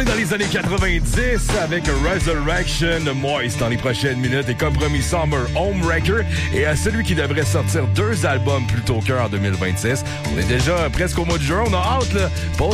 Dans les années 90 avec Resurrection, Moist dans les prochaines minutes et Compromis Summer, Homewrecker et à celui qui devrait sortir 2 albums plus tôt qu'un en 2026. On est déjà presque au mois de juin, on a hâte là.